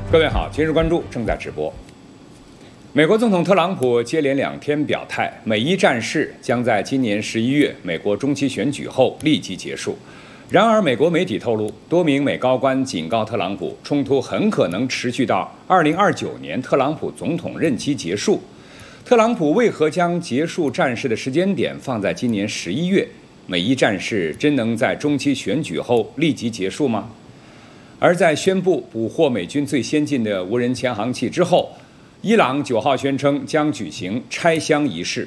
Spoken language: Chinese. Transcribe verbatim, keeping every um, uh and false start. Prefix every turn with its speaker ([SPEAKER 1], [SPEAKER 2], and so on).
[SPEAKER 1] 各位好，今日关注正在直播。美国总统特朗普接连两天表态，美伊战事将在今年十一月美国中期选举后立即结束。然而，美国媒体透露，多名美高官警告特朗普，冲突很可能持续到二零二九年特朗普总统任期结束。特朗普为何将结束战事的时间点放在今年十一月？美伊战事真能在中期选举后立即结束吗？而在宣布捕获美军最先进的无人潜航器之后，伊朗九号宣称将举行拆箱仪式，